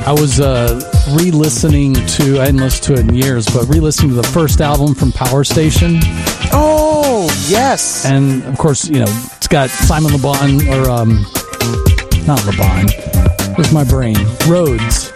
I was re-listening to, I hadn't listened to it in years, but re-listening to the first album from Power Station. Oh, yes. And, of course, you know, it's got Simon Le Bon, or, not Le Bon. Where's my brain? Rhodes.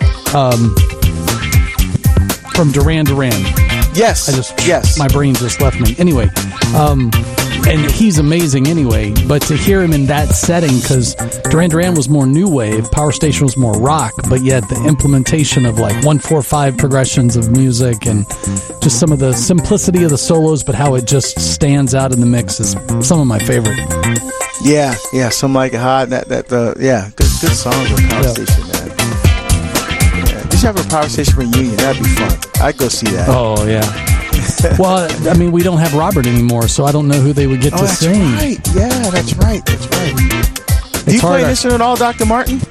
From Duran Duran. Yes. My brain just left me. Anyway, and he's amazing anyway, but to hear him in that setting, because Duran Duran was more new wave, Power Station was more rock, but yet the implementation of like 1-4-5 progressions of music and just some of the simplicity of the solos, but how it just stands out in the mix is some of my favorite. Yeah, Some Like It Hot. Good songs with Power Station, man. Yeah, they should have a Power Station reunion. That'd be fun. I'd go see that. Oh yeah. Well, I mean, we don't have Robert anymore, so I don't know who they would get to sing. Right. Yeah, that's right. Do you play an instrument at all, Dr. Martin?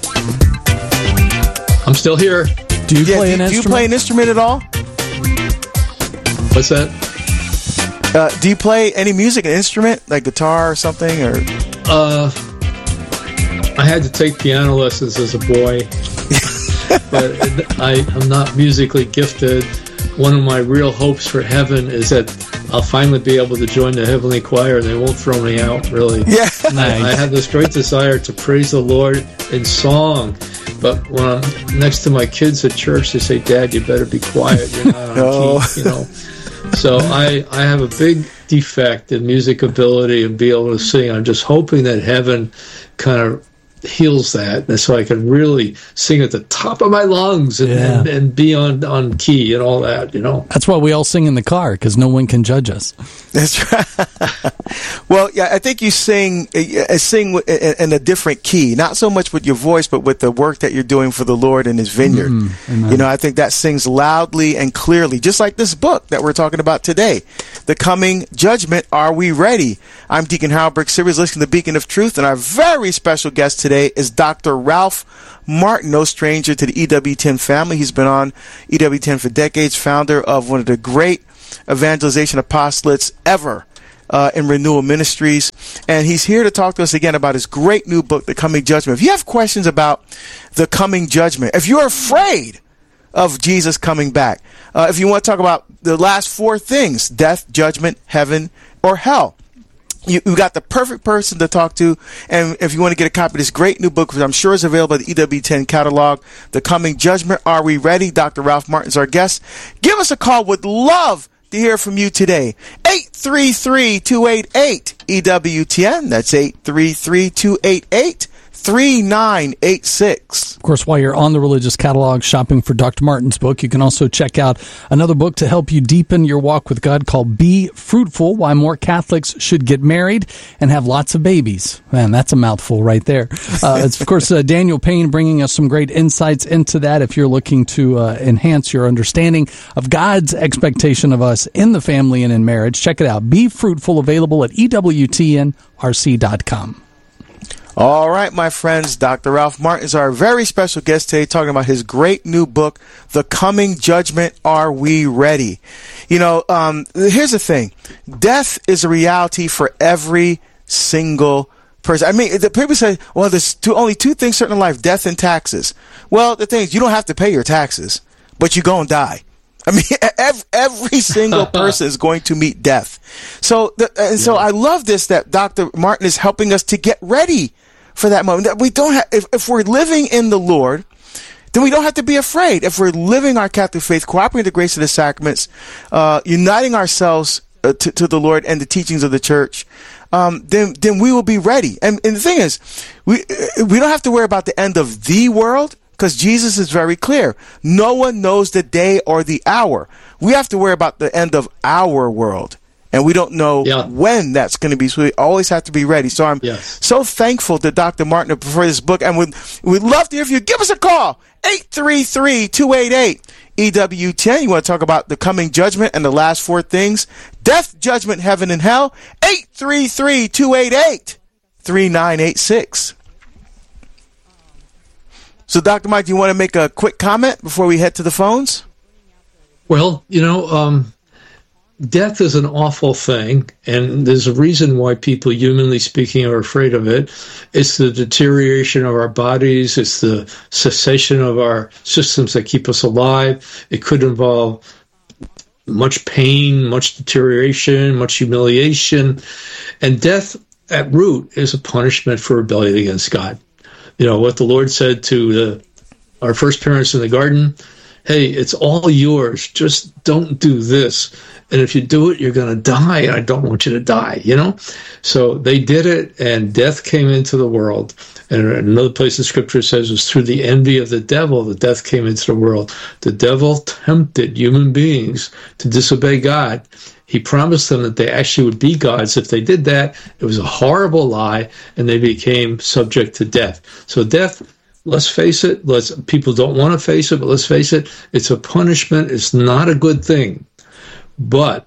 I'm still here. Do you play an instrument? Do you play an instrument at all? What's that? Do you play any music, an instrument, like guitar or something? Or I had to take piano lessons as a boy, but I'm not musically gifted. One of my real hopes for heaven is that I'll finally be able to join the heavenly choir and they won't throw me out, really. Yeah. Nice. I have this great desire to praise the Lord in song, but when I'm next to my kids at church, they say, "Dad, you better be quiet. You're not on key," you know. So I have a big defect in music ability and be able to sing. I'm just hoping that heaven kind of heals that, and so I can really sing at the top of my lungs and be on key and all that, you know. That's why we all sing in the car, because no one can judge us. That's right. Well, yeah, I think you sing in a different key, not so much with your voice, but with the work that you're doing for the Lord in His vineyard. You know, I think that sings loudly and clearly, just like this book that we're talking about today, The Coming Judgment. Are we ready? I'm Deacon Harold Brick Sivers, listening to Beacon of Truth, and our very special guest today is Dr. Ralph Martin, no stranger to the EWTN family. He's been on EWTN for decades, founder of one of the great evangelization apostolates ever in Renewal Ministries. And he's here to talk to us again about his great new book, The Coming Judgment. If you have questions about the coming judgment, if you're afraid of Jesus coming back, if you want to talk about the last four things, death, judgment, heaven, or hell, you got the perfect person to talk to. And if you want to get a copy of this great new book, which I'm sure is available at the EWTN catalog, The Coming Judgment, Are We Ready? Dr. Ralph Martin's our guest. Give us a call. Would love to hear from you today. 833-288-EWTN. That's 833-288-3986. Of course, while you're on the Religious Catalog shopping for Dr. Martin's book, you can also check out another book to help you deepen your walk with God called Be Fruitful, Why More Catholics Should Get Married and Have Lots of Babies. Man, that's a mouthful right there. It's, of course, Daniel Payne bringing us some great insights into that if you're looking to enhance your understanding of God's expectation of us in the family and in marriage. Check it out. Be Fruitful, available at EWTNRC.com. All right, my friends, Dr. Ralph Martin is our very special guest today, talking about his great new book, The Coming Judgment, Are We Ready? You know, here's the thing. Death is a reality for every single person. I mean, the people say, well, there's only two things certain in life, death and taxes. Well, the thing is, you don't have to pay your taxes, but you're going to die. I mean, every single person is going to meet death. So I love this, that Dr. Martin is helping us to get ready for that moment. That we don't have, if we're living in the Lord, then we don't have to be afraid. If we're living our Catholic faith, cooperating with the grace of the sacraments, uniting ourselves to the Lord and the teachings of the church, then we will be ready. And the thing is, we don't have to worry about the end of the world, because Jesus is very clear. No one knows the day or the hour. We have to worry about the end of our world. And we don't know when that's going to be. So we always have to be ready. So I'm so thankful to Dr. Martin for this book. And we'd love to hear from you. Give us a call. 833-288-EWTN. You want to talk about the coming judgment and the last four things? Death, judgment, heaven, and hell. 833-288-3986. So, Dr. Mike, do you want to make a quick comment before we head to the phones? Well, you know, death is an awful thing, and there's a reason why people, humanly speaking, are afraid of it. It's the deterioration of our bodies. It's the cessation of our systems that keep us alive. It could involve much pain, much deterioration, much humiliation. And death, at root, is a punishment for rebellion against God. You know, what the Lord said to our first parents in the garden, hey, it's all yours. Just don't do this. And if you do it, you're going to die. And I don't want you to die, you know? So they did it, and death came into the world. And another place in Scripture says it was through the envy of the devil that death came into the world. The devil tempted human beings to disobey God. He promised them that they actually would be gods. If they did that, it was a horrible lie, and they became subject to death. So death, let's face it, people don't want to face it, but let's face it, it's a punishment. It's not a good thing. But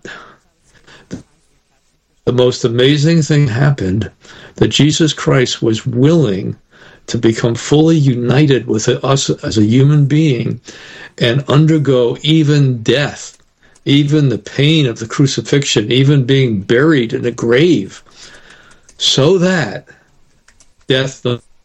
the most amazing thing happened, that Jesus Christ was willing to become fully united with us as a human being and undergo even death, even the pain of the crucifixion, even being buried in a grave, so that death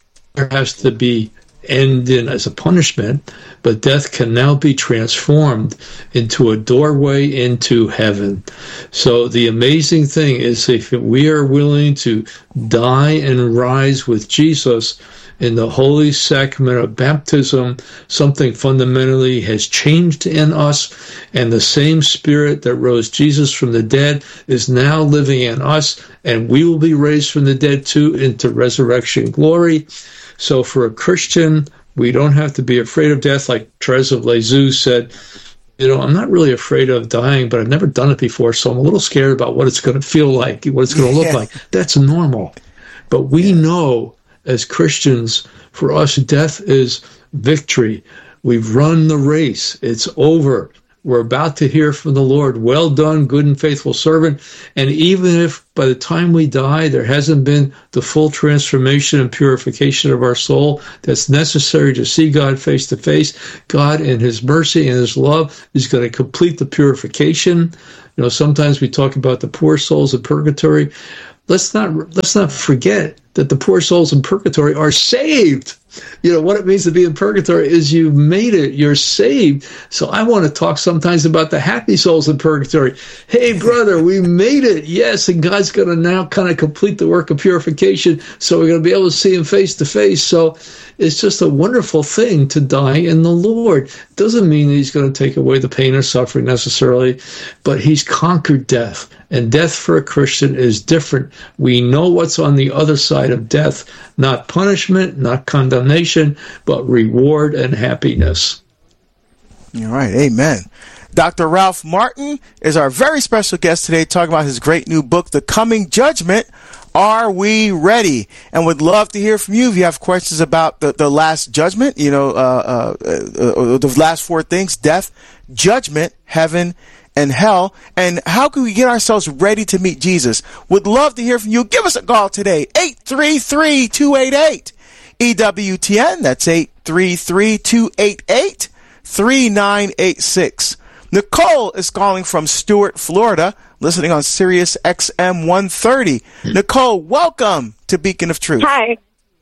has to be ended as a punishment, but death can now be transformed into a doorway into heaven. So the amazing thing is, if we are willing to die and rise with Jesus in the holy sacrament of baptism, something fundamentally has changed in us, and the same Spirit that rose Jesus from the dead is now living in us, and we will be raised from the dead too into resurrection glory. So for a Christian, we don't have to be afraid of death. Like Therese of Lisieux said, you know, I'm not really afraid of dying, but I've never done it before, so I'm a little scared about what it's going to feel like, what it's going to look like. That's normal. But we know as Christians, for us, death is victory. We've run the race. It's over. We're about to hear from the Lord. Well done, good and faithful servant. And even if by the time we die, there hasn't been the full transformation and purification of our soul that's necessary to see God face to face, God in his mercy and his love is going to complete the purification. You know, sometimes we talk about the poor souls in purgatory. Let's not forget that the poor souls in purgatory are saved. You know, what it means to be in purgatory is you've made it, you're saved. So I want to talk sometimes about the happy souls in purgatory. Hey, brother, we made it. Yes, and God's going to now kind of complete the work of purification, so we're going to be able to see him face to face. So it's just a wonderful thing to die in the Lord. Doesn't mean that he's going to take away the pain or suffering necessarily, but he's conquered death. And death for a Christian is different. We know what's on the other side of death, not punishment, not condemnation, but reward and happiness. All right, amen. Dr. Ralph Martin is our very special guest today, talking about his great new book, The Coming Judgment. Are we ready? And would love to hear from you if you have questions about the last judgment, you know, the last four things: death, judgment, heaven, and hell. And how can we get ourselves ready to meet Jesus? Would love to hear from you. Give us a call today, 833-288-EWTN. That's 833-288-3986. Nicole is calling from Stuart, Florida, listening on Sirius XM 130. Nicole, welcome to Beacon of Truth. Hi.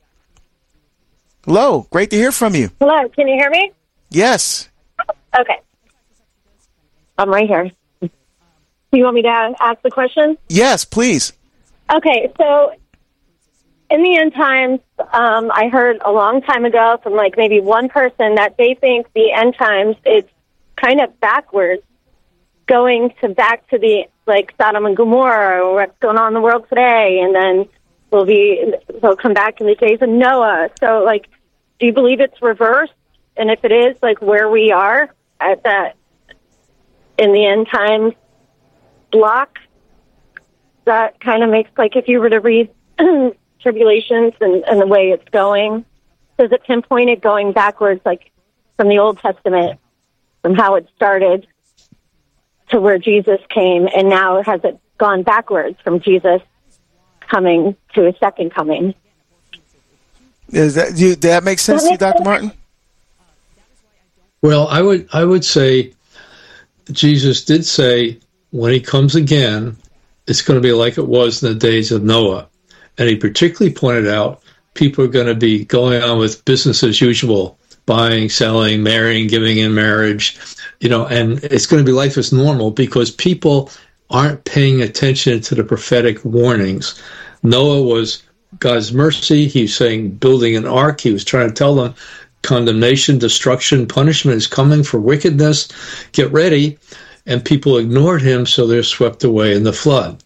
Hello. Great to hear from you. Hello. Can you hear me? Yes. Okay. I'm right here. You want me to ask the question? Yes, please. Okay. So in the end times, I heard a long time ago from like maybe one person that they think the end times, it's kind of backwards, going to back to the like Sodom and Gomorrah, or what's going on in the world today, and then they'll come back in the days of Noah. So, like, do you believe it's reversed? And if it is, like, where we are at that in the end times block, that kind of makes, like, if you were to read Tribulations and the way it's going, does it pinpoint it going backwards, like from the Old Testament, from how it started to where Jesus came, and now has it gone backwards from Jesus coming to his second coming? Does that make sense to you, Dr. Martin? Well, I would say Jesus did say when he comes again, it's going to be like it was in the days of Noah. And he particularly pointed out people are going to be going on with business as usual, buying, selling, marrying, giving in marriage, and it's going to be life as normal because people aren't paying attention to the prophetic warnings. Noah was God's mercy. He was saying building an ark. He was trying to tell them condemnation, destruction, punishment is coming for wickedness. Get ready. And people ignored him, so they're swept away in the flood.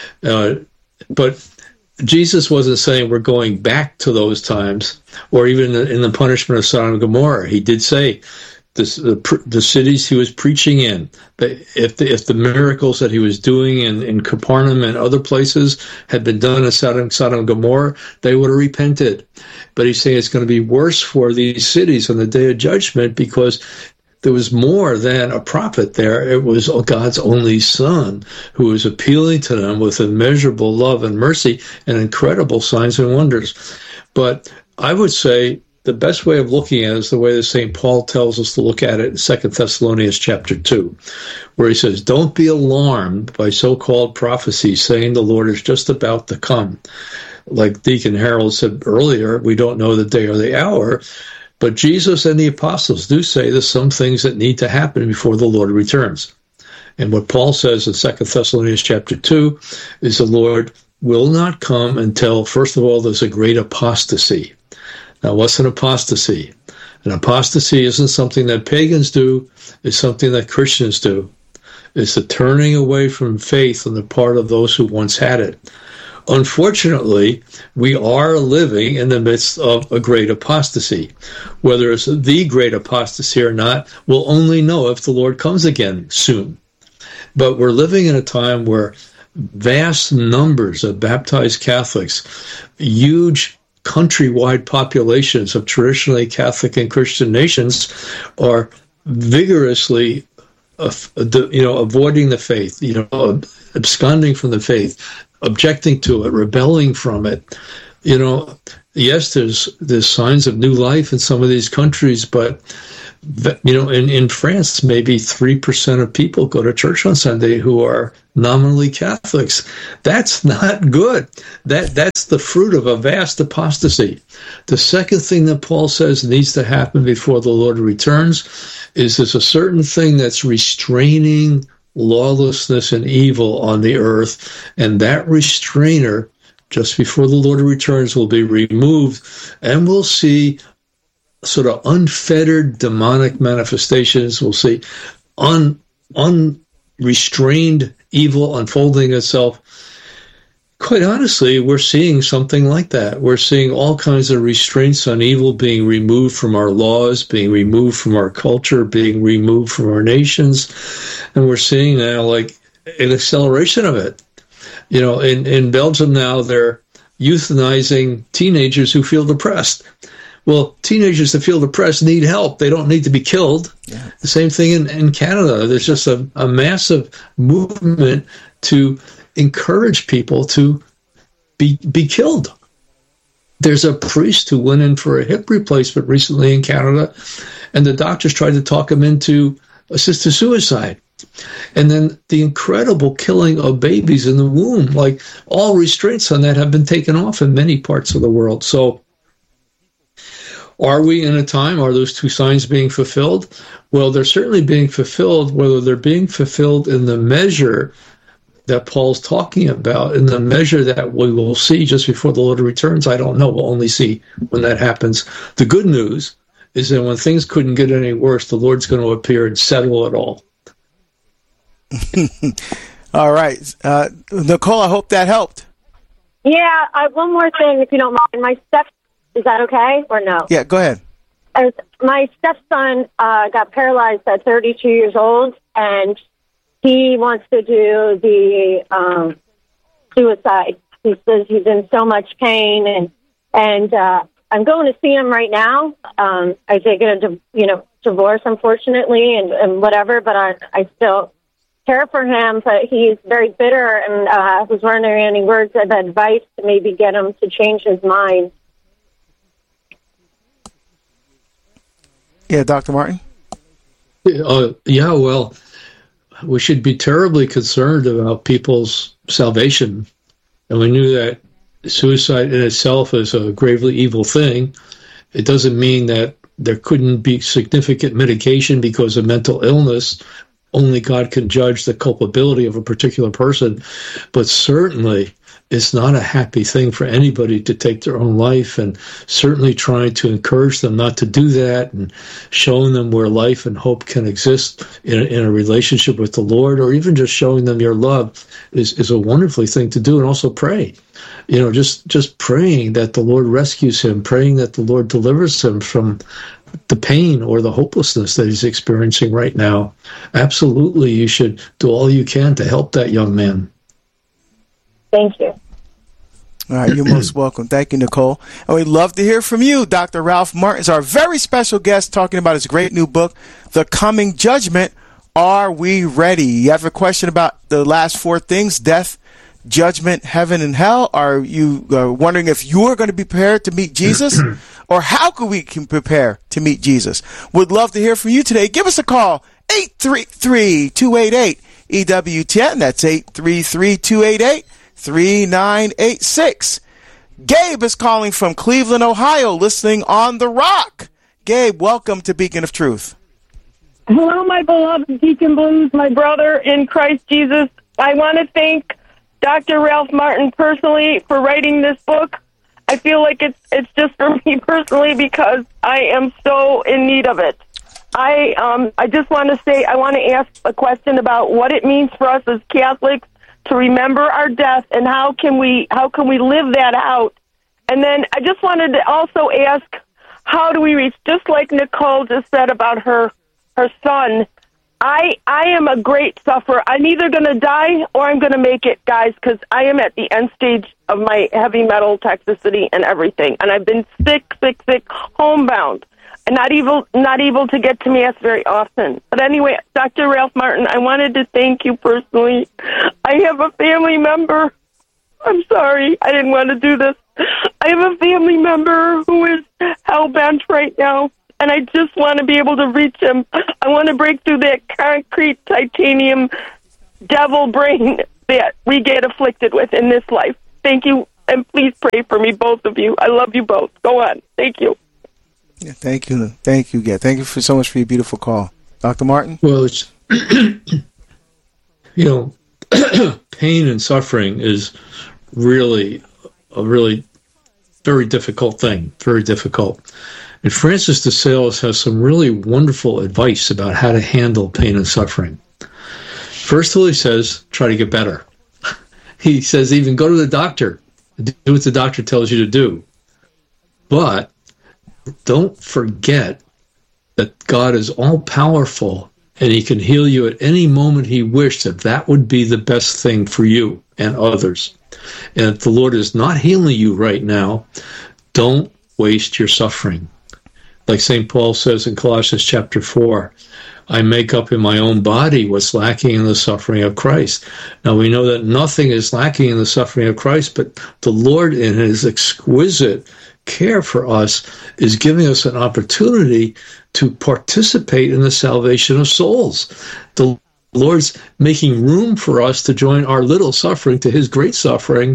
But Jesus wasn't saying we're going back to those times, or even in the punishment of Sodom and Gomorrah. He did say the cities he was preaching in, if the miracles that he was doing in Capernaum and other places had been done in Sodom and Gomorrah, they would have repented. But he's saying it's going to be worse for these cities on the day of judgment because there was more than a prophet there. It was God's only Son who was appealing to them with immeasurable love and mercy and incredible signs and wonders. But I would say the best way of looking at it is the way that St. Paul tells us to look at it in 2 Thessalonians chapter 2, where he says, don't be alarmed by so-called prophecies saying the Lord is just about to come. Like Deacon Harold said earlier, we don't know the day or the hour, but Jesus and the apostles do say there's some things that need to happen before the Lord returns. And what Paul says in 2 Thessalonians chapter 2 is the Lord will not come until, first of all, there's a great apostasy. Now, what's an apostasy? An apostasy isn't something that pagans do. It's something that Christians do. It's the turning away from faith on the part of those who once had it. Unfortunately, we are living in the midst of a great apostasy. Whether it's the great apostasy or not, we'll only know if the Lord comes again soon. But we're living in a time where vast numbers of baptized Catholics, huge countrywide populations of traditionally Catholic and Christian nations are vigorously avoiding the faith, absconding from the faith, objecting to it, rebelling from it. Yes, there's signs of new life in some of these countries, but in France, maybe 3% of people go to church on Sunday who are nominally Catholics. That's not good. That's the fruit of a vast apostasy. The second thing that Paul says needs to happen before the Lord returns is there's a certain thing that's restraining lawlessness and evil on the earth, and that restrainer, just before the Lord returns, will be removed, and we'll see sort of unfettered demonic manifestations. We'll see unrestrained evil unfolding itself. Quite honestly, we're seeing something like that. We're seeing all kinds of restraints on evil being removed from our laws, being removed from our culture, being removed from our nations. And we're seeing now like an acceleration of it. In Belgium now, they're euthanizing teenagers who feel depressed. Well, teenagers that feel depressed need help. They don't need to be killed. Yeah. The same thing in Canada. There's just a massive movement to encourage people to be killed. There's a priest who went in for a hip replacement recently in Canada, and the doctors tried to talk him into assisted suicide. And then the incredible killing of babies in the womb, like all restraints on that have been taken off in many parts of the world. So are we in a time, are those two signs being fulfilled? Well, they're certainly being fulfilled. Whether they're being fulfilled in the measure that Paul's talking about, in the measure that we will see just before the Lord returns, I don't know. We'll only see when that happens. The good news is that when things couldn't get any worse, the Lord's going to appear and settle it all. All right. Nicole, I hope that helped. Yeah, one more thing, if you don't mind. Is that okay or no? Yeah, go ahead. My stepson got paralyzed at 32 years old, and he wants to do the suicide. He says he's in so much pain, and I'm going to see him right now. I did get a divorce, unfortunately, and whatever, but I still care for him. But he's very bitter, and I was wondering any words of advice to maybe get him to change his mind. Yeah, Dr. Martin? Well, we should be terribly concerned about people's salvation. And we knew that suicide in itself is a gravely evil thing. It doesn't mean that there couldn't be significant mitigation because of mental illness. Only God can judge the culpability of a particular person. But certainly, it's not a happy thing for anybody to take their own life, and certainly trying to encourage them not to do that and showing them where life and hope can exist in a relationship with the Lord, or even just showing them your love is a wonderful thing to do. And also pray. Just praying that the Lord rescues him, praying that the Lord delivers him from the pain or the hopelessness that he's experiencing right now. Absolutely, you should do all you can to help that young man. Thank you. All right, you're most welcome. Thank you, Nicole. And we'd love to hear from you. Dr. Ralph Martin is our very special guest talking about his great new book, The Coming Judgment. Are we ready? You have a question about the last four things: death, judgment, heaven, and hell. Are you wondering if you're going to be prepared to meet Jesus? Or how can we prepare to meet Jesus? Would love to hear from you today. Give us a call, 833-288-EWTN. That's 833-288-3986. Gabe is calling from Cleveland, Ohio, listening on The Rock. Gabe, welcome to Beacon of Truth. Hello, my beloved Deacon Blues, my brother in Christ Jesus. I want to thank Dr. Ralph Martin personally for writing this book. I feel like it's just for me personally because I am so in need of it. I just want to say, I want to ask a question about what it means for us as Catholics to remember our death, and how can we live that out. And then I just wanted to also ask, how do we reach, just like Nicole just said about her son, I am a great sufferer. I'm either going to die or I'm going to make it, guys, because I am at the end stage of my heavy metal toxicity and everything. And I've been sick, homebound, and not able to get to Mass very often. But anyway, Dr. Ralph Martin, I wanted to thank you personally. I have a family member. I'm sorry, I didn't want to do this. I have a family member who is hell-bent right now, and I just want to be able to reach him. I want to break through that concrete titanium devil brain that we get afflicted with in this life. Thank you, and please pray for me, both of you. I love you both. Go on. Thank you. Yeah, thank you. Thank you, Gabe. Thank you so much for your beautiful call. Dr. Martin? Well, it's, pain and suffering is really a very difficult thing, very difficult. And Francis de Sales has some really wonderful advice about how to handle pain and suffering. First of all, he says, try to get better. He says, even go to the doctor. Do what the doctor tells you to do. But don't forget that God is all-powerful, and he can heal you at any moment he wished, that would be the best thing for you and others. And if the Lord is not healing you right now, don't waste your suffering. Like St. Paul says in Colossians chapter 4, I make up in my own body what's lacking in the suffering of Christ. Now we know that nothing is lacking in the suffering of Christ, but the Lord in his exquisite care for us is giving us an opportunity to participate in the salvation of souls. The Lord's making room for us to join our little suffering to his great suffering,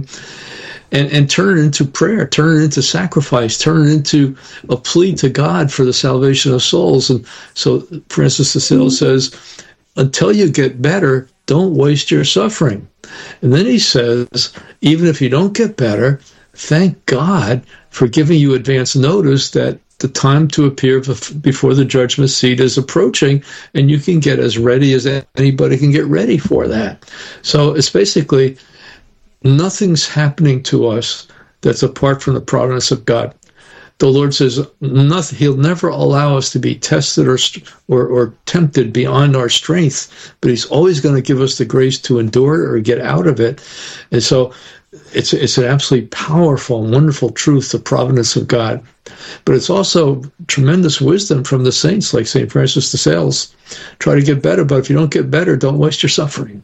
and turn it into prayer, turn it into sacrifice, turn it into a plea to God for the salvation of souls. And so Francis de Sales says, until you get better, don't waste your suffering. And then he says, even if you don't get better, thank God for giving you advance notice that the time to appear before the judgment seat is approaching, and you can get as ready as anybody can get ready for that. So it's basically, nothing's happening to us that's apart from the providence of God. The Lord says nothing. He'll never allow us to be tested or tempted beyond our strength, but he's always going to give us the grace to endure it or get out of it. And so it's an absolutely powerful and wonderful truth, the providence of God. But it's also tremendous wisdom from the saints like St. Francis de Sales. Try to get better, but if you don't get better, don't waste your suffering.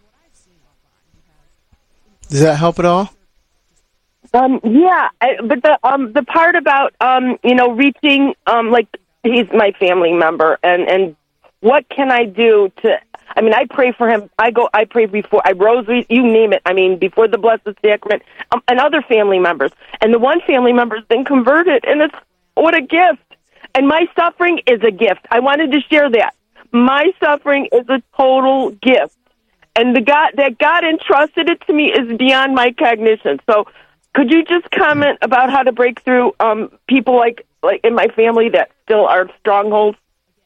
Does that help at all? Yeah, but the part about reaching, like, he's my family member, and what can I do to? I mean, I pray for him. I pray before I rosary, you name it. I mean, before the Blessed Sacrament, and other family members. And the one family member's been converted, and it's what a gift. And my suffering is a gift. I wanted to share that. My suffering is a total gift. And God entrusted it to me is beyond my cognition. So could you just comment about how to break through people like in my family that still are strongholds?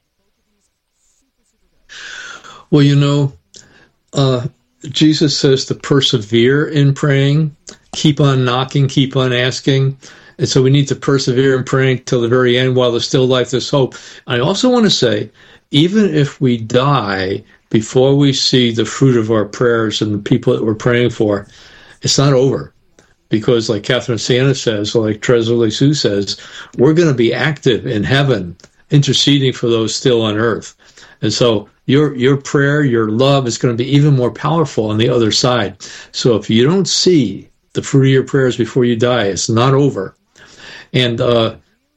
Well, Jesus says to persevere in praying, keep on knocking, keep on asking. And so we need to persevere in praying till the very end. While there's still life, there's hope. I also want to say, even if we die before we see the fruit of our prayers and the people that we're praying for, it's not over. Because like Catherine Siena says, or like Teresa Lisieux says, we're going to be active in heaven, interceding for those still on earth. And so your prayer, your love is going to be even more powerful on the other side. So if you don't see the fruit of your prayers before you die, it's not over. And, the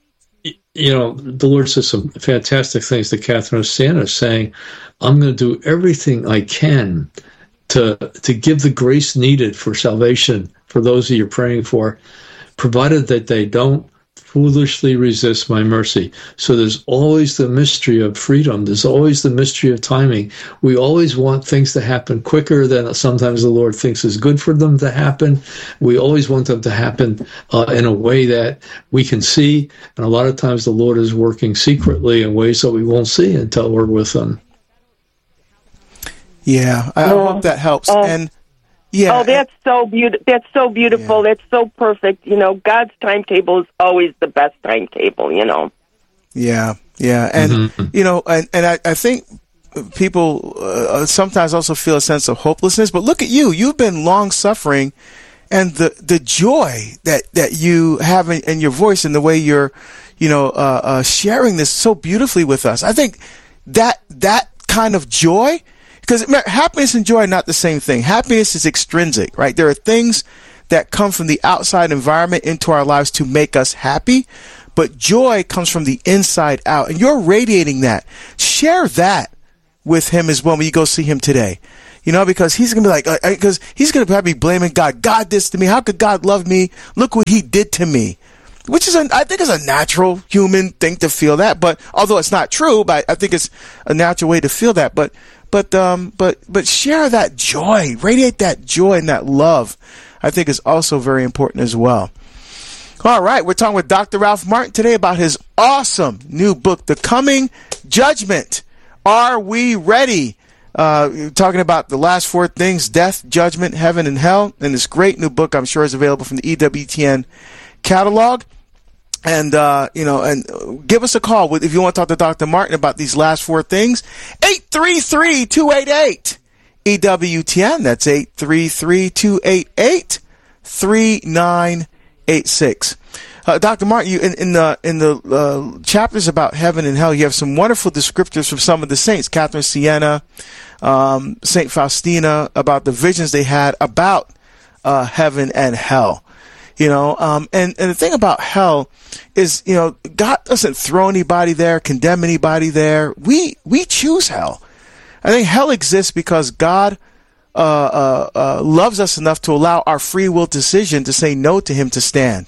Lord says some fantastic things to Catherine Siena, saying, I'm going to do everything I can to give the grace needed for salvation for those that you're praying for, provided that they don't foolishly resist my mercy. So there's always the mystery of freedom. There's always the mystery of timing. We always want things to happen quicker than sometimes the Lord thinks is good for them to happen. We always want them to happen in a way that we can see. And a lot of times the Lord is working secretly in ways that we won't see until we're with Him. Yeah, I hope that helps. And yeah. Oh, that's so beautiful. That's so beautiful. Yeah. That's so perfect. God's timetable is always the best timetable. Yeah, and I think people sometimes also feel a sense of hopelessness. But look at you; you've been long suffering, and the joy that you have in your voice and the way you're, sharing this so beautifully with us. I think that kind of joy. Because happiness and joy are not the same thing. Happiness is extrinsic, right? There are things that come from the outside environment into our lives to make us happy, but joy comes from the inside out. And you're radiating that. Share that with him as well when you go see him today. Because he's going to be like, because he's going to probably be blaming God. God did this to me. How could God love me? Look what he did to me. Which is, I think, is a natural human thing to feel that. But although it's not true, but I think it's a natural way to feel that. But share that joy, radiate that joy and that love, I think is also very important as well. All right, we're talking with Dr. Ralph Martin today about his awesome new book, The Coming Judgment. Are we ready? Talking about the last four things: death, judgment, heaven, and hell. And this great new book, I'm sure, is available from the EWTN catalog. And, and give us a call if you want to talk to Dr. Martin about these last four things. 833-288-EWTN. That's 833-288-3986. Dr. Martin, you in the chapters about heaven and hell, you have some wonderful descriptors from some of the saints, Catherine Siena, Saint Faustina, about the visions they had about heaven and hell. And the thing about hell is, God doesn't throw anybody there, condemn anybody there. We choose hell. I think hell exists because God loves us enough to allow our free will decision to say no to him to stand.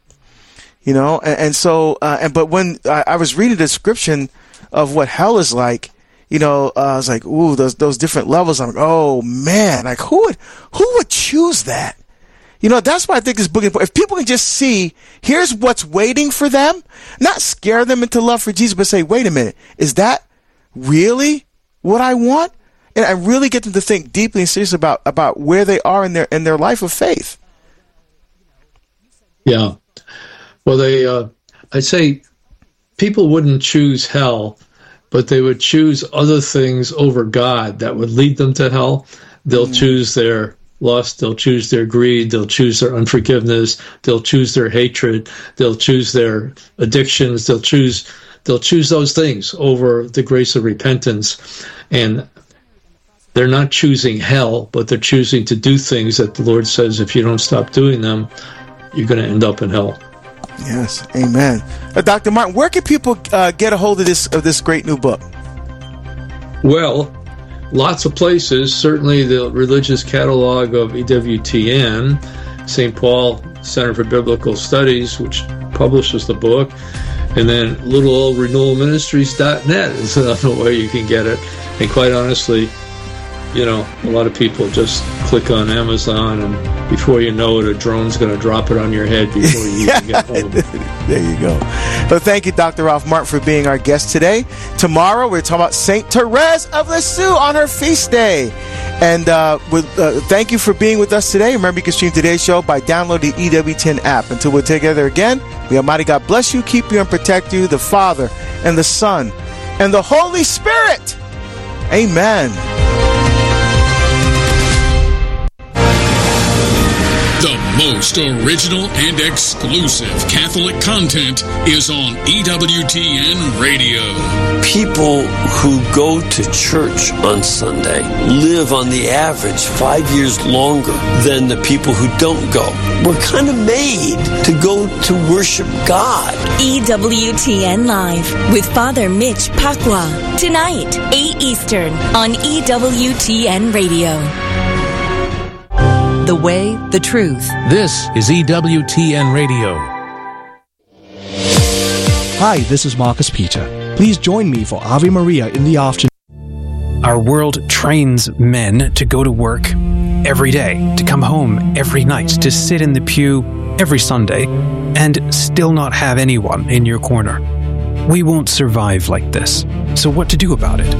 But when I was reading the description of what hell is like, I was like, ooh, those different levels. I'm like, oh man, like who would choose that? That's why I think this book is important. If people can just see, here's what's waiting for them, not scare them into love for Jesus, but say, wait a minute, is that really what I want? And I really get them to think deeply and seriously about where they are in their life of faith. Yeah. Well, I'd say people wouldn't choose hell, but they would choose other things over God that would lead them to hell. They'll choose their lust, they'll choose their greed, they'll choose their unforgiveness, they'll choose their hatred, they'll choose their addictions, they'll choose those things over the grace of repentance. And they're not choosing hell, but they're choosing to do things that the Lord says if you don't stop doing them, you're going to end up in hell. Yes, amen. Dr. Martin, where can people get a hold of this great new book? Well, lots of places. Certainly the religious catalog of EWTN, St. Paul Center for Biblical Studies, which publishes the book, and then little old renewalministries.net is another way you can get it. And quite honestly, a lot of people just click on Amazon, and before you know it, a drone's going to drop it on your head before you even get home. There you go. Well, thank you, Dr. Ralph Martin, for being our guest today. Tomorrow, we're talking about St. Therese of Lisieux on her feast day. And thank you for being with us today. Remember, you can stream today's show by downloading the EWTN app. Until we're together again, may Almighty God bless you, keep you, and protect you, the Father, and the Son, and the Holy Spirit. Amen. The most original and exclusive Catholic content is on EWTN Radio. People who go to church on Sunday live on the average 5 years longer than the people who don't go. We're kind of made to go to worship God. EWTN Live with Father Mitch Pacwa. Tonight, 8 Eastern on EWTN Radio. The way, the truth. This is EWTN Radio. Hi, this is Marcus Peter. Please join me for Ave Maria in the afternoon. Our world trains men to go to work every day, to come home every night, to sit in the pew every Sunday, and still not have anyone in your corner. We won't survive like this. So what to do about it?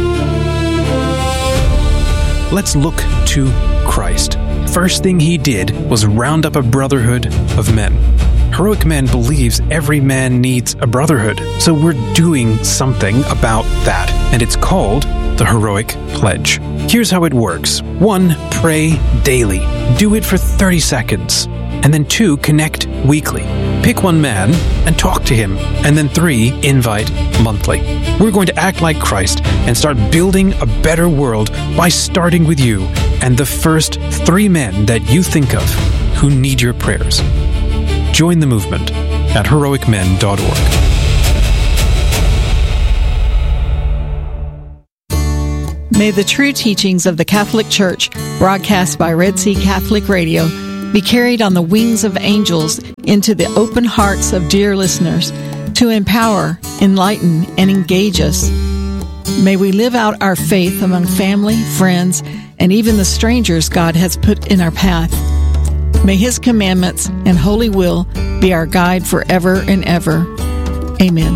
Let's look to Christ. First thing he did was round up a brotherhood of men. Heroic Men believes every man needs a brotherhood, so we're doing something about that, and it's called the Heroic Pledge. Here's how it works. 1, pray daily. Do it for 30 seconds. And then 2, connect weekly. Pick one man and talk to him. And then 3, invite monthly. We're going to act like Christ and start building a better world by starting with you and the first 3 men that you think of who need your prayers. Join the movement at heroicmen.org. May the true teachings of the Catholic Church, broadcast by Red Sea Catholic Radio, be carried on the wings of angels into the open hearts of dear listeners to empower, enlighten, and engage us. May we live out our faith among family, friends, and even the strangers God has put in our path. May His commandments and holy will be our guide forever and ever. Amen.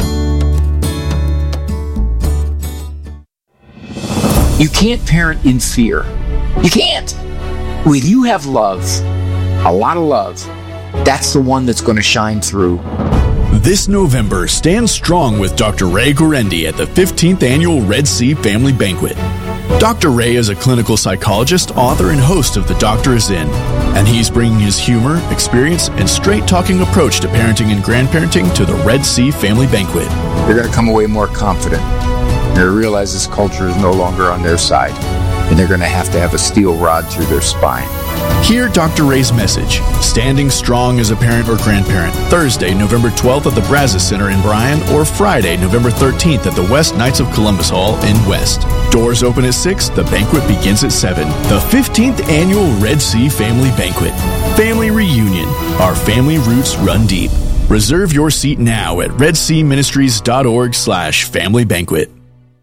You can't parent in fear. You can't. When you have love, a lot of love, that's the one that's going to shine through. This November, stand strong with Dr. Ray Guarendi at the 15th Annual Red Sea Family Banquet. Dr. Ray is a clinical psychologist, author, and host of The Doctor Is In, and he's bringing his humor, experience, and straight-talking approach to parenting and grandparenting to the Red Sea Family Banquet. They're going to come away more confident. They're going to realize this culture is no longer on their side, and they're going to have a steel rod through their spine. Hear Dr. Ray's message, Standing Strong as a Parent or Grandparent, Thursday, November 12th at the Brazos Center in Bryan, or Friday, November 13th at the West Knights of Columbus Hall in West. Doors open at 6, the banquet begins at 7. The 15th Annual Red Sea Family Banquet. Family Reunion. Our family roots run deep. Reserve your seat now at redseaministries.org/family banquet.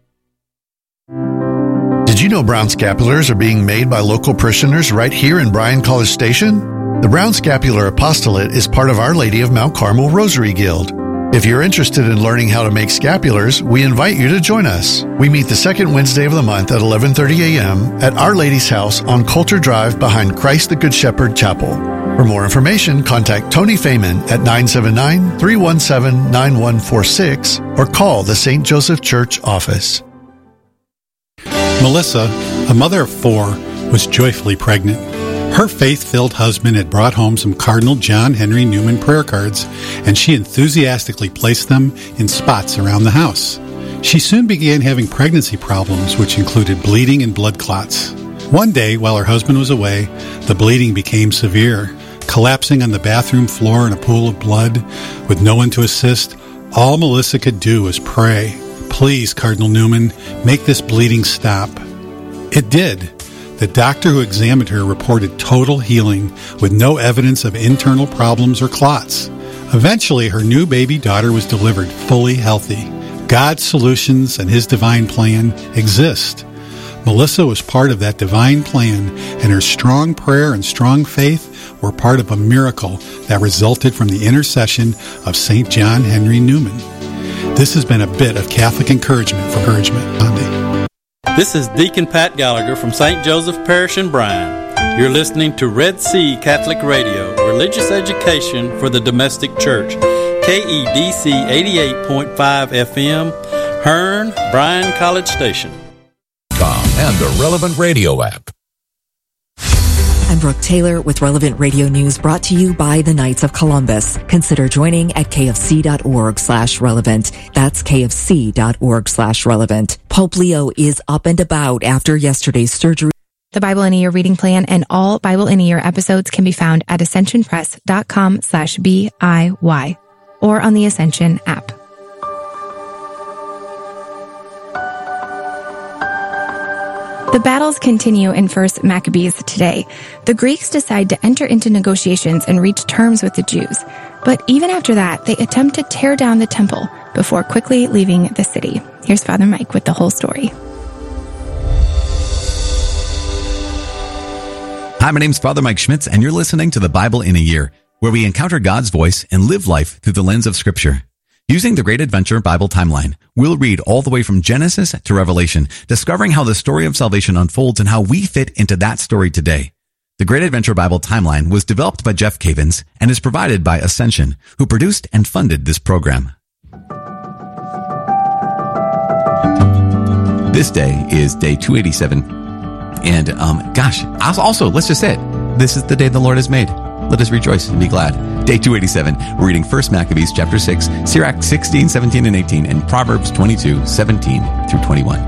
Did you know brown scapulars are being made by local parishioners right here in Bryan College Station? The Brown Scapular Apostolate is part of Our Lady of Mount Carmel Rosary Guild. If you're interested in learning how to make scapulars, we invite you to join us. We meet the second Wednesday of the month at 11:30 a.m. at Our Lady's House on Coulter Drive behind Christ the Good Shepherd Chapel. For more information, contact Tony Feynman at 979-317-9146 or call the St. Joseph Church office. Melissa, a mother of 4, was joyfully pregnant. Her faith-filled husband had brought home some Cardinal John Henry Newman prayer cards, and she enthusiastically placed them in spots around the house. She soon began having pregnancy problems, which included bleeding and blood clots. One day, while her husband was away, the bleeding became severe. Collapsing on the bathroom floor in a pool of blood, with no one to assist, all Melissa could do was pray, Please, Cardinal Newman, make this bleeding stop. It did. The doctor who examined her reported total healing with no evidence of internal problems or clots. Eventually, her new baby daughter was delivered fully healthy. God's solutions and His divine plan exist. Melissa was part of that divine plan, and her strong prayer and strong faith were part of a miracle that resulted from the intercession of St. John Henry Newman. This has been a bit of Catholic encouragement for Monday. This is Deacon Pat Gallagher from St. Joseph Parish in Bryan. You're listening to Red Sea Catholic Radio, religious education for the domestic church. KEDC 88.5 FM, Hearn, Bryan College Station. And the Relevant Radio app. I'm Brooke Taylor with Relevant Radio News, brought to you by the Knights of Columbus. Consider joining at kfc.org/relevant. That's kfc.org/relevant. Pope Leo is up and about after yesterday's surgery. The Bible in a Year reading plan and all Bible in a Year episodes can be found at ascensionpress.com/BIY or on the Ascension app. The battles continue in 1 Maccabees today. The Greeks decide to enter into negotiations and reach terms with the Jews. But even after that, they attempt to tear down the temple before quickly leaving the city. Here's Father Mike with the whole story. Hi, my name's Father Mike Schmitz, and you're listening to the Bible in a Year, where we encounter God's voice and live life through the lens of Scripture. Using the Great Adventure Bible Timeline, we'll read all the way from Genesis to Revelation, discovering how the story of salvation unfolds and how we fit into that story today. The Great Adventure Bible Timeline was developed by Jeff Cavins and is provided by Ascension, who produced and funded this program. This day is day 287. And, let's just say it. This is the day the Lord has made. Let us rejoice and be glad. Day 287, we're reading 1 Maccabees chapter 6, Sirach 16, 17, and 18, and Proverbs 22, 17 through 21.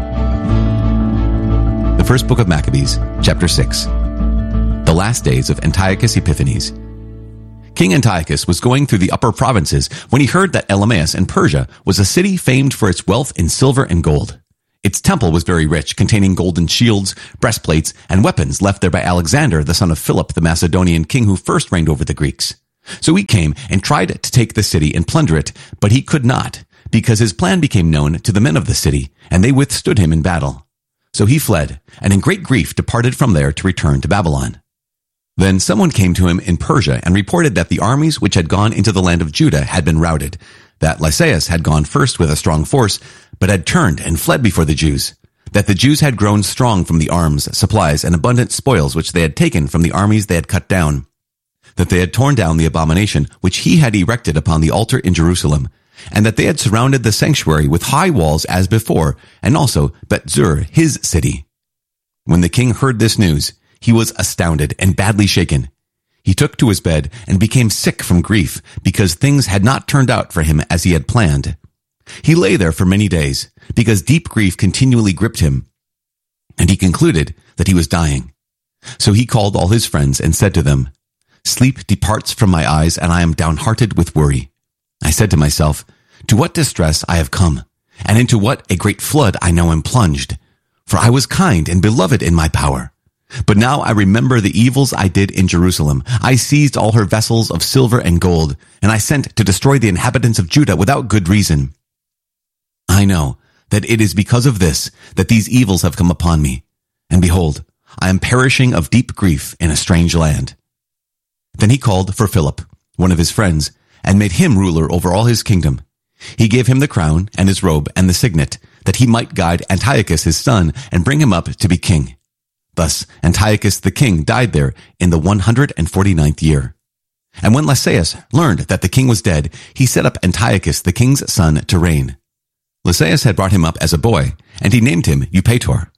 The first book of Maccabees, chapter 6. The last days of Antiochus Epiphanes. King Antiochus was going through the upper provinces when he heard that Elymais in Persia was a city famed for its wealth in silver and gold. Its temple was very rich, containing golden shields, breastplates, and weapons left there by Alexander, the son of Philip, the Macedonian king who first reigned over the Greeks. So he came and tried to take the city and plunder it, but he could not, because his plan became known to the men of the city, and they withstood him in battle. So he fled, and in great grief departed from there to return to Babylon. Then someone came to him in Persia and reported that the armies which had gone into the land of Judah had been routed, that Lysias had gone first with a strong force, but had turned and fled before the Jews, that the Jews had grown strong from the arms, supplies, and abundant spoils which they had taken from the armies they had cut down, that they had torn down the abomination which he had erected upon the altar in Jerusalem, and that they had surrounded the sanctuary with high walls as before, and also Bet-zur, his city. When the king heard this news, he was astounded and badly shaken. He took to his bed and became sick from grief because things had not turned out for him as he had planned. He lay there for many days because deep grief continually gripped him, and he concluded that he was dying. So he called all his friends and said to them, "Sleep departs from my eyes, and I am downhearted with worry. I said to myself, to what distress I have come, and into what a great flood I now am plunged. For I was kind and beloved in my power. But now I remember the evils I did in Jerusalem. I seized all her vessels of silver and gold, and I sent to destroy the inhabitants of Judah without good reason. I know that it is because of this that these evils have come upon me. And behold, I am perishing of deep grief in a strange land." Then he called for Philip, one of his friends, and made him ruler over all his kingdom. He gave him the crown and his robe and the signet, that he might guide Antiochus his son and bring him up to be king. Thus Antiochus the king died there in the 149th year. And when Lysias learned that the king was dead, he set up Antiochus the king's son to reign. Lysias had brought him up as a boy, and he named him Eupator.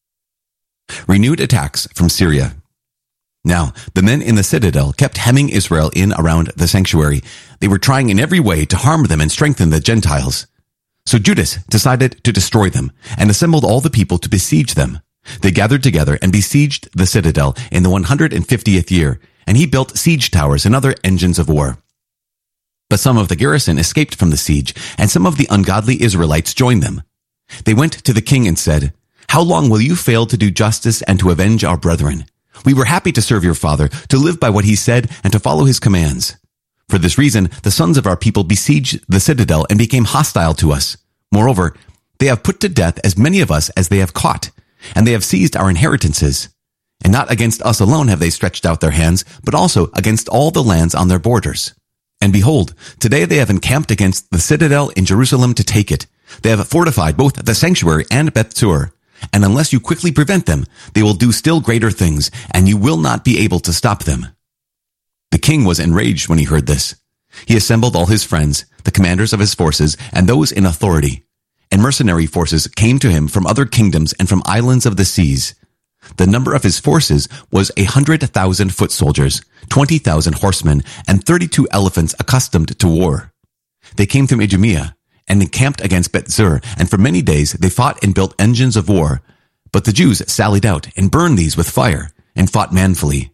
Renewed attacks from Syria. Now, the men in the citadel kept hemming Israel in around the sanctuary. They were trying in every way to harm them and strengthen the Gentiles. So Judas decided to destroy them and assembled all the people to besiege them. They gathered together and besieged the citadel in the 150th year, and he built siege towers and other engines of war. But some of the garrison escaped from the siege, and some of the ungodly Israelites joined them. They went to the king and said, "How long will you fail to do justice and to avenge our brethren? We were happy to serve your father, to live by what he said, and to follow his commands. For this reason, the sons of our people besieged the citadel and became hostile to us. Moreover, they have put to death as many of us as they have caught, and they have seized our inheritances. And not against us alone have they stretched out their hands, but also against all the lands on their borders. And behold, today they have encamped against the citadel in Jerusalem to take it. They have fortified both the sanctuary and Beth-zur. And unless you quickly prevent them, they will do still greater things, and you will not be able to stop them." The king was enraged when he heard this. He assembled all his friends, the commanders of his forces, and those in authority. And mercenary forces came to him from other kingdoms and from islands of the seas. The number of his forces was 100,000 foot soldiers, 20,000 horsemen, and 32 elephants accustomed to war. They came from Idumea and encamped against Beth-zur, and for many days they fought and built engines of war. But the Jews sallied out and burned these with fire and fought manfully.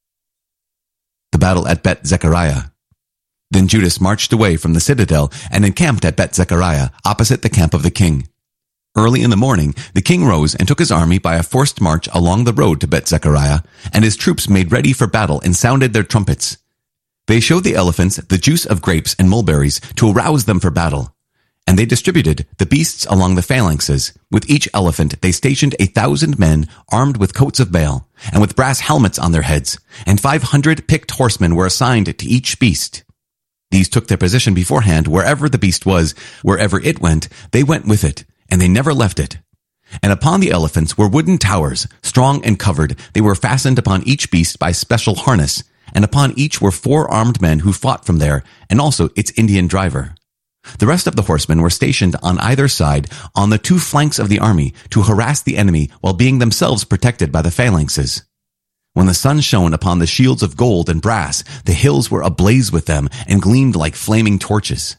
The battle at Beth-Zechariah. Then Judas marched away from the citadel and encamped at Beth-Zechariah, opposite the camp of the king. Early in the morning, the king rose and took his army by a forced march along the road to Beth-Zechariah, and his troops made ready for battle and sounded their trumpets. They showed the elephants the juice of grapes and mulberries to arouse them for battle. And they distributed the beasts along the phalanxes. With each elephant they stationed 1,000 men armed with coats of mail, and with brass helmets on their heads, and 500 picked horsemen were assigned to each beast. These took their position beforehand wherever the beast was. Wherever it went, they went with it, and they never left it. And upon the elephants were wooden towers, strong and covered. They were fastened upon each beast by special harness, and upon each were 4 armed men who fought from there, and also its Indian driver. The rest of the horsemen were stationed on either side on the 2 flanks of the army to harass the enemy while being themselves protected by the phalanxes. When the sun shone upon the shields of gold and brass, the hills were ablaze with them and gleamed like flaming torches.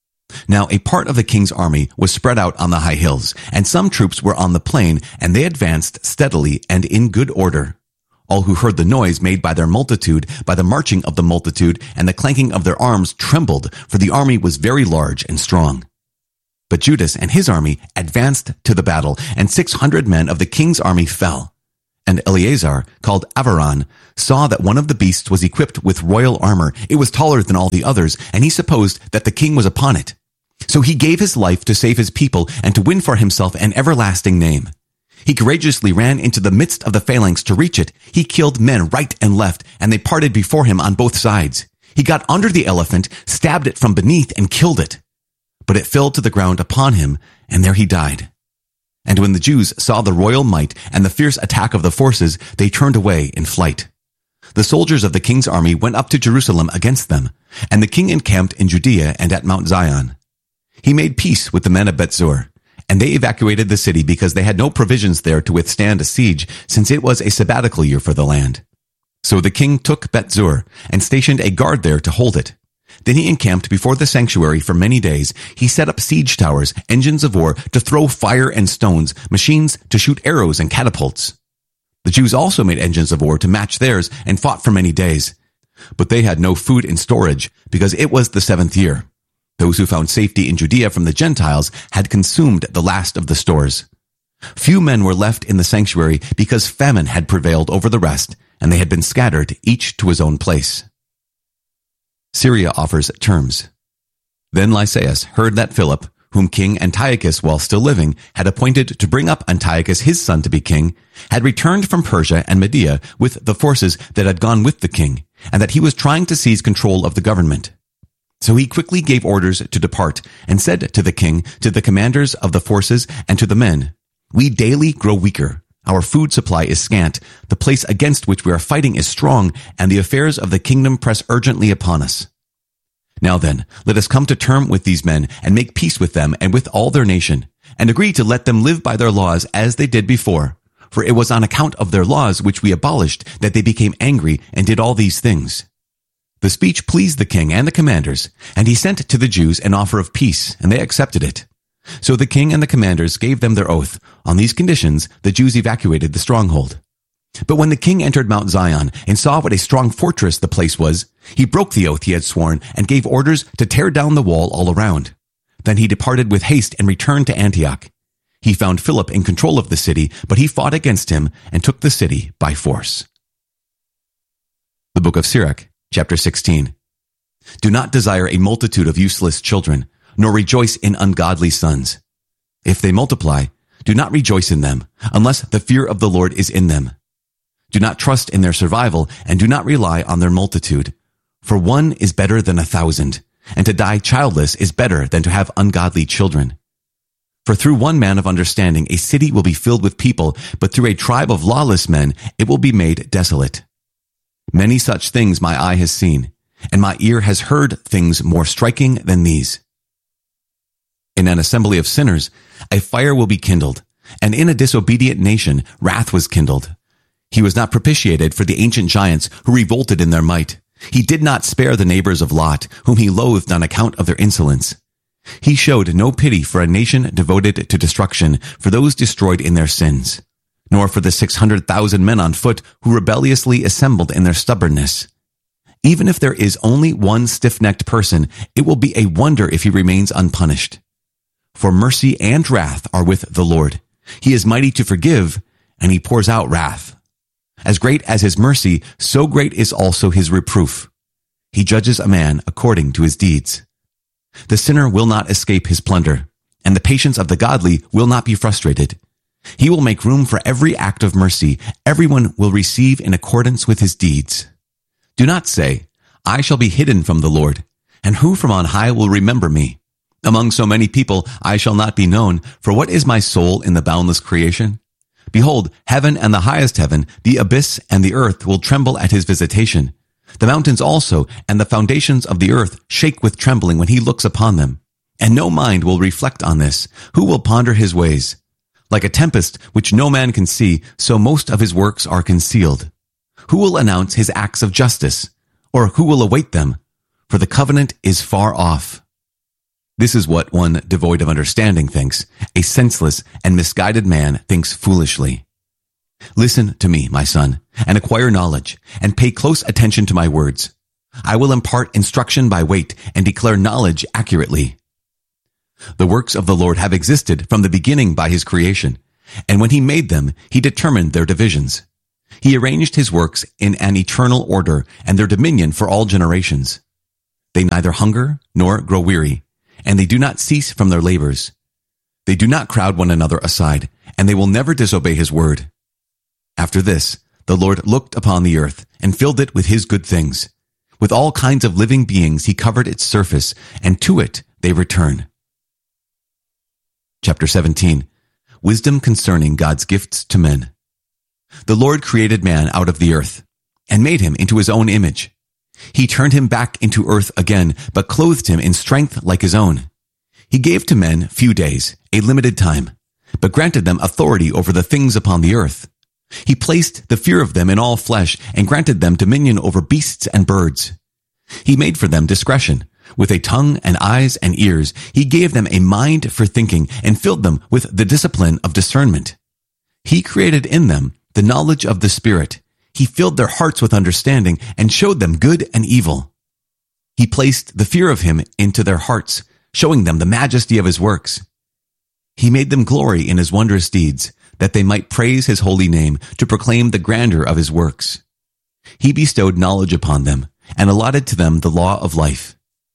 Now a part of the king's army was spread out on the high hills, and some troops were on the plain, and they advanced steadily and in good order. All who heard the noise made by their multitude, by the marching of the multitude, and the clanking of their arms trembled, for the army was very large and strong. But Judas and his army advanced to the battle, and 600 men of the king's army fell. And Eleazar, called Avaran, saw that one of the beasts was equipped with royal armor. It was taller than all the others, and he supposed that the king was upon it. So he gave his life to save his people and to win for himself an everlasting name. He courageously ran into the midst of the phalanx to reach it. He killed men right and left, and they parted before him on both sides. He got under the elephant, stabbed it from beneath, and killed it. But it fell to the ground upon him, and there he died. And when the Jews saw the royal might and the fierce attack of the forces, they turned away in flight. The soldiers of the king's army went up to Jerusalem against them, and the king encamped in Judea and at Mount Zion. He made peace with the men of Beth-zur, and they evacuated the city because they had no provisions there to withstand a siege, since it was a sabbatical year for the land. So the king took Beth-zur and stationed a guard there to hold it. Then he encamped before the sanctuary for many days. He set up siege towers, engines of war to throw fire and stones, machines to shoot arrows and catapults. The Jews also made engines of war to match theirs and fought for many days. But they had no food in storage because it was the 7th year. Those who found safety in Judea from the Gentiles had consumed the last of the stores. Few men were left in the sanctuary because famine had prevailed over the rest, and they had been scattered, each to his own place. Syria offers terms. Then Lysias heard that Philip, whom King Antiochus, while still living, had appointed to bring up Antiochus his son to be king, had returned from Persia and Media with the forces that had gone with the king, and that he was trying to seize control of the government. So he quickly gave orders to depart, and said to the king, to the commanders of the forces, and to the men, "We daily grow weaker. Our food supply is scant. The place against which we are fighting is strong, and the affairs of the kingdom press urgently upon us. Now then, let us come to term with these men, and make peace with them and with all their nation, and agree to let them live by their laws as they did before. For it was on account of their laws which we abolished that they became angry and did all these things." The speech pleased the king and the commanders, and he sent to the Jews an offer of peace, and they accepted it. So the king and the commanders gave them their oath. On these conditions, the Jews evacuated the stronghold. But when the king entered Mount Zion and saw what a strong fortress the place was, he broke the oath he had sworn and gave orders to tear down the wall all around. Then he departed with haste and returned to Antioch. He found Philip in control of the city, but he fought against him and took the city by force. The book of Sirach, chapter 16. Do not desire a multitude of useless children, nor rejoice in ungodly sons. If they multiply, do not rejoice in them, unless the fear of the Lord is in them. Do not trust in their survival, and do not rely on their multitude. For one is better than 1,000, and to die childless is better than to have ungodly children. For through one man of understanding a city will be filled with people, but through a tribe of lawless men it will be made desolate. Many such things my eye has seen, and my ear has heard things more striking than these. In an assembly of sinners, a fire will be kindled, and in a disobedient nation wrath was kindled. He was not propitiated for the ancient giants who revolted in their might. He did not spare the neighbors of Lot, whom he loathed on account of their insolence. He showed no pity for a nation devoted to destruction, for those destroyed in their sins, nor for the 600,000 men on foot who rebelliously assembled in their stubbornness. Even if there is only one stiff-necked person, it will be a wonder if he remains unpunished. For mercy and wrath are with the Lord. He is mighty to forgive, and he pours out wrath. As great as his mercy, so great is also his reproof. He judges a man according to his deeds. The sinner will not escape his plunder, and the patience of the godly will not be frustrated. He will make room for every act of mercy. Everyone will receive in accordance with his deeds. Do not say, I shall be hidden from the Lord, and who from on high will remember me? Among so many people I shall not be known, for what is my soul in the boundless creation? Behold, heaven and the highest heaven, the abyss and the earth will tremble at his visitation. The mountains also and the foundations of the earth shake with trembling when he looks upon them. And no mind will reflect on this. Who will ponder his ways? Like a tempest which no man can see, so most of his works are concealed. Who will announce his acts of justice? Or who will await them? For the covenant is far off. This is what one devoid of understanding thinks. A senseless and misguided man thinks foolishly. Listen to me, my son, and acquire knowledge, and pay close attention to my words. I will impart instruction by weight and declare knowledge accurately. The works of the Lord have existed from the beginning by his creation, and when he made them, he determined their divisions. He arranged his works in an eternal order and their dominion for all generations. They neither hunger nor grow weary, and they do not cease from their labors. They do not crowd one another aside, and they will never disobey his word. After this, the Lord looked upon the earth and filled it with his good things. With all kinds of living beings he covered its surface, and to it they return. Chapter 17. Wisdom concerning God's gifts to men. The Lord created man out of the earth, and made him into his own image. He turned him back into earth again, but clothed him in strength like his own. He gave to men few days, a limited time, but granted them authority over the things upon the earth. He placed the fear of them in all flesh, and granted them dominion over beasts and birds. He made for them discretion. With a tongue and eyes and ears, he gave them a mind for thinking, and filled them with the discipline of discernment. He created in them the knowledge of the Spirit. He filled their hearts with understanding, and showed them good and evil. He placed the fear of him into their hearts, showing them the majesty of his works. He made them glory in his wondrous deeds, that they might praise his holy name, to proclaim the grandeur of his works. He bestowed knowledge upon them, and allotted to them the law of life.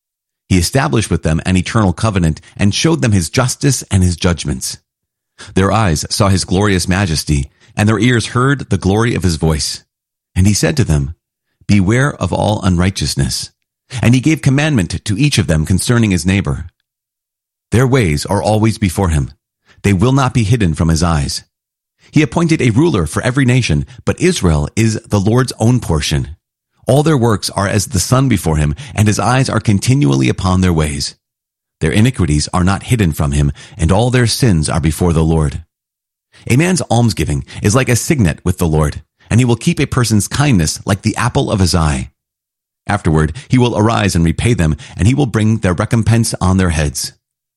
He established with them an eternal covenant, and showed them his justice and his judgments. Their eyes saw his glorious majesty, and their ears heard the glory of his voice. And he said to them, Beware of all unrighteousness. And he gave commandment to each of them concerning his neighbor. Their ways are always before him. They will not be hidden from his eyes. He appointed a ruler for every nation, but Israel is the Lord's own portion. All their works are as the sun before him, and his eyes are continually upon their ways. Their iniquities are not hidden from him, and all their sins are before the Lord. A man's almsgiving is like a signet with the Lord, and he will keep a person's kindness like the apple of his eye. Afterward, he will arise and repay them, and he will bring their recompense on their heads.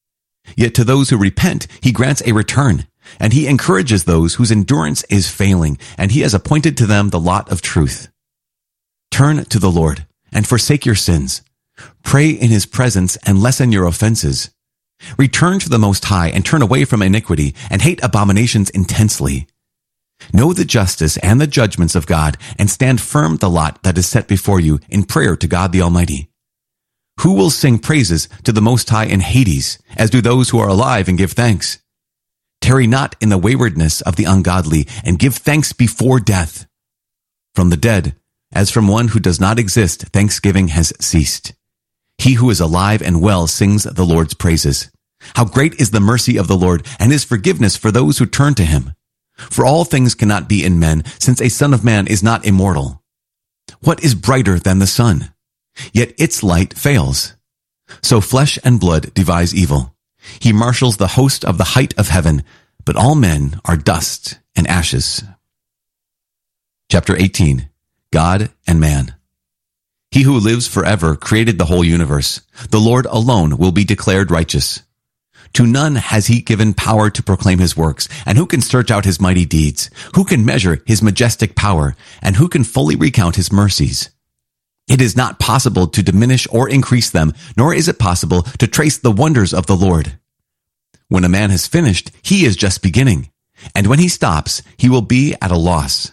Yet to those who repent, he grants a return, and he encourages those whose endurance is failing, and he has appointed to them the lot of truth. Turn to the Lord, and forsake your sins. Pray in his presence, and lessen your offenses. Return to the Most High and turn away from iniquity and hate abominations intensely. Know the justice and the judgments of God and stand firm the lot that is set before you in prayer to God the Almighty. Who will sing praises to the Most High in Hades, as do those who are alive and give thanks? Tarry not in the waywardness of the ungodly and give thanks before death. From the dead, as from one who does not exist, thanksgiving has ceased. He who is alive and well sings the Lord's praises. How great is the mercy of the Lord and his forgiveness for those who turn to him. For all things cannot be in men, since a son of man is not immortal. What is brighter than the sun? Yet its light fails. So flesh and blood devise evil. He marshals the host of the height of heaven, but all men are dust and ashes. Chapter 18. God and Man. He who lives forever created the whole universe. The Lord alone will be declared righteous. To none has he given power to proclaim his works, and who can search out his mighty deeds? Who can measure his majestic power, and who can fully recount his mercies? It is not possible to diminish or increase them, nor is it possible to trace the wonders of the Lord. When a man has finished, he is just beginning, and when he stops, he will be at a loss.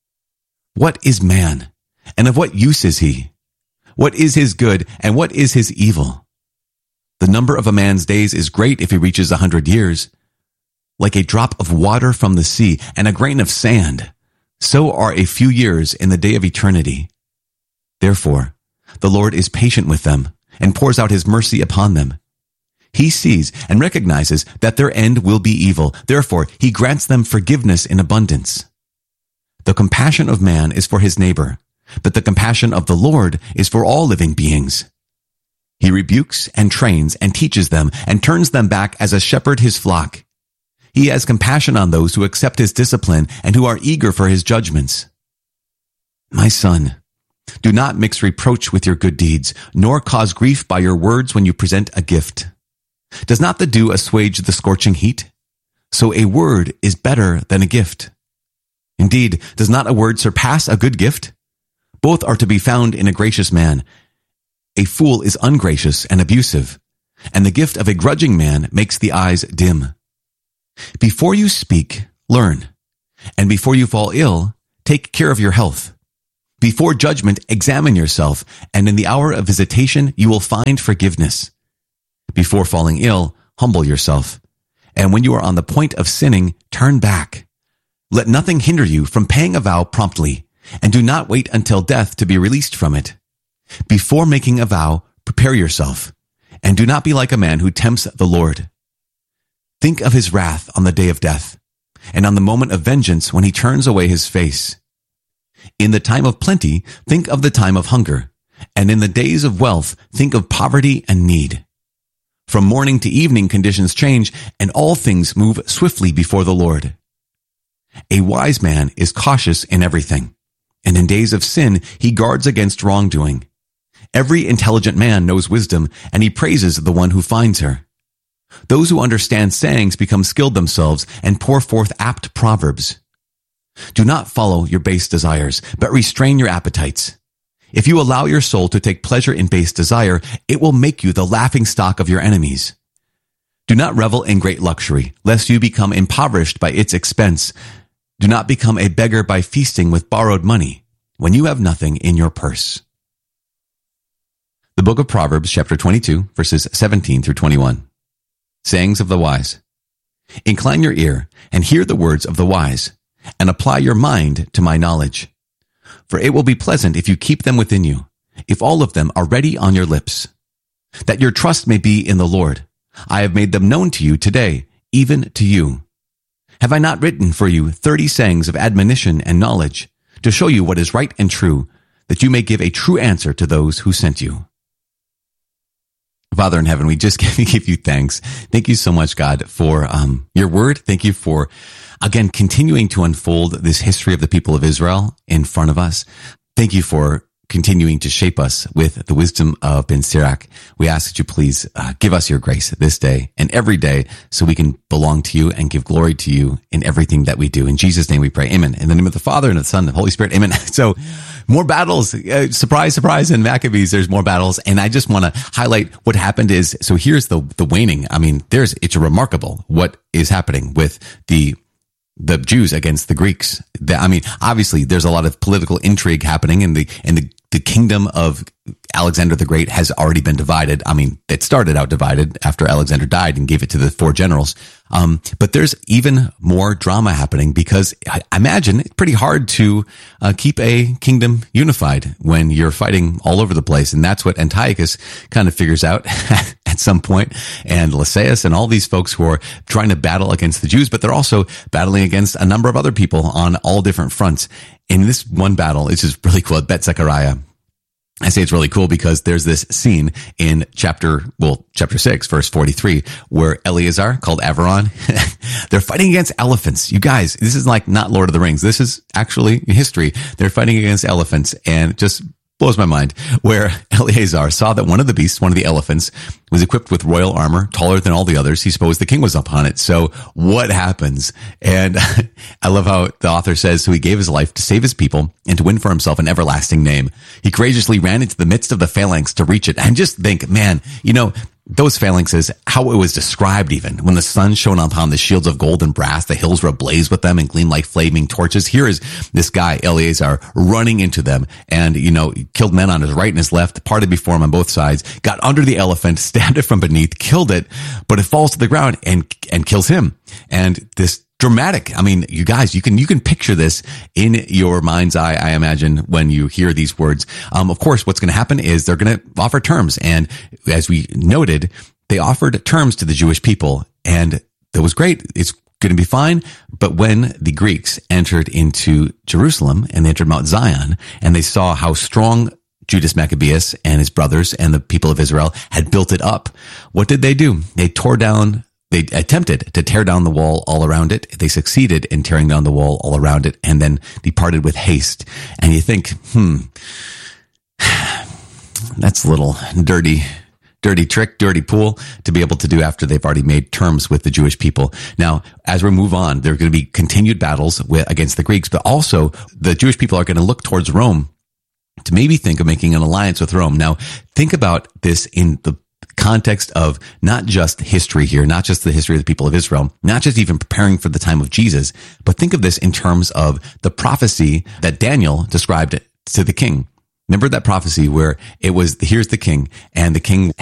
What is man, and of what use is he? What is his good, and what is his evil? The number of a man's days is great if he reaches 100 years. Like a drop of water from the sea and a grain of sand, so are a few years in the day of eternity. Therefore, the Lord is patient with them and pours out his mercy upon them. He sees and recognizes that their end will be evil. Therefore, he grants them forgiveness in abundance. The compassion of man is for his neighbor, but the compassion of the Lord is for all living beings. He rebukes and trains and teaches them and turns them back as a shepherd his flock. He has compassion on those who accept his discipline and who are eager for his judgments. My son, do not mix reproach with your good deeds, nor cause grief by your words when you present a gift. Does not the dew assuage the scorching heat? So a word is better than a gift. Indeed, does not a word surpass a good gift? Both are to be found in a gracious man. A fool is ungracious and abusive, and the gift of a grudging man makes the eyes dim. Before you speak, learn, and before you fall ill, take care of your health. Before judgment, examine yourself, and in the hour of visitation you will find forgiveness. Before falling ill, humble yourself, and when you are on the point of sinning, turn back. Let nothing hinder you from paying a vow promptly, and do not wait until death to be released from it. Before making a vow, prepare yourself, and do not be like a man who tempts the Lord. Think of his wrath on the day of death, and on the moment of vengeance when he turns away his face. In the time of plenty, think of the time of hunger, and in the days of wealth, think of poverty and need. From morning to evening conditions change, and all things move swiftly before the Lord. A wise man is cautious in everything, and in days of sin he guards against wrongdoing. Every intelligent man knows wisdom, and he praises the one who finds her. Those who understand sayings become skilled themselves and pour forth apt proverbs. Do not follow your base desires, but restrain your appetites. If you allow your soul to take pleasure in base desire, it will make you the laughingstock of your enemies. Do not revel in great luxury, lest you become impoverished by its expense. Do not become a beggar by feasting with borrowed money, when you have nothing in your purse. The book of Proverbs, chapter 22, verses 17 through 21. Sayings of the wise. Incline your ear and hear the words of the wise, and apply your mind to my knowledge. For it will be pleasant if you keep them within you, if all of them are ready on your lips. That your trust may be in the Lord. I have made them known to you today, even to you. Have I not written for you 30 sayings of admonition and knowledge, to show you what is right and true, that you may give a true answer to those who sent you? Father in heaven, we just give you thanks. Thank you so much, God, for your word. Thank you for, again, continuing to unfold this history of the people of Israel in front of us. Thank you for continuing to shape us with the wisdom of Ben Sirach. We ask that you please give us your grace this day and every day so we can belong to you and give glory to you in everything that we do. In Jesus' name we pray. Amen. In the name of the Father and of the Son and the Holy Spirit. Amen. So more battles. Surprise, surprise. In Maccabees, there's more battles. And I just want to highlight what happened is, so here's the waning. I mean, it's remarkable what is happening with the Jews against the Greeks. I mean, obviously there's a lot of political intrigue happening and the kingdom of Alexander the Great has already been divided. I mean, it started out divided after Alexander died and gave it to the 4 generals. But there's even more drama happening because I imagine it's pretty hard to keep a kingdom unified when you're fighting all over the place. And that's what Antiochus kind of figures out at some point, and Lysias and all these folks who are trying to battle against the Jews, but they're also battling against a number of other people on all different fronts. In this one battle, it's just really cool at Bet Zechariah. I say it's really cool because there's this scene in chapter 6, verse 43, where Eleazar, called Avaron, they're fighting against elephants. You guys, this is like not Lord of the Rings. This is actually history. They're fighting against elephants, and it just blows my mind, where Eleazar saw that one of the beasts, one of the elephants, was equipped with royal armor, taller than all the others. He supposed the king was upon it. So what happens? And I love how the author says, so he gave his life to save his people and to win for himself an everlasting name. He courageously ran into the midst of the phalanx to reach it. And just think, man, those phalanxes, how it was described even, when the sun shone upon the shields of gold and brass, the hills were ablaze with them and gleamed like flaming torches. Here is this guy, Eleazar, running into them and, killed men on his right and his left, parted before him on both sides, got under the elephant, stabbed it from beneath, killed it, but it falls to the ground and kills him. And this dramatic. I mean, you guys, you can picture this in your mind's eye, I imagine, when you hear these words. Of course, what's going to happen is they're going to offer terms. And as we noted, they offered terms to the Jewish people, and that was great. It's going to be fine. But when the Greeks entered into Jerusalem and they entered Mount Zion and they saw how strong Judas Maccabeus and his brothers and the people of Israel had built it up, what did they do? They attempted to tear down the wall all around it. They succeeded in tearing down the wall all around it and then departed with haste. And you think, that's a little dirty trick, dirty pool to be able to do after they've already made terms with the Jewish people. Now, as we move on, there are going to be continued battles against the Greeks, but also the Jewish people are going to look towards Rome to maybe think of making an alliance with Rome. Now, think about this in the context of not just history here, not just the history of the people of Israel, not just even preparing for the time of Jesus, but think of this in terms of the prophecy that Daniel described to the king. Remember that prophecy where it was, here's the king, and the king